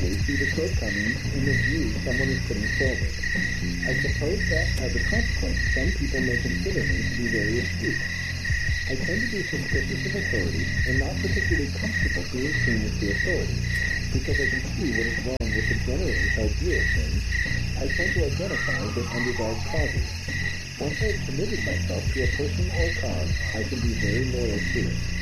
occasionally see the shortcomings in the view someone is putting forward. I suppose that, as a consequence, some people may consider me to be very astute. I tend to be suspicious of authority and not particularly comfortable being seen with the authority, because I can see what is wrong with the generally held view of things. I tend to identify with undesired causes. Once I have committed myself to a person or cause, I can be very loyal to it.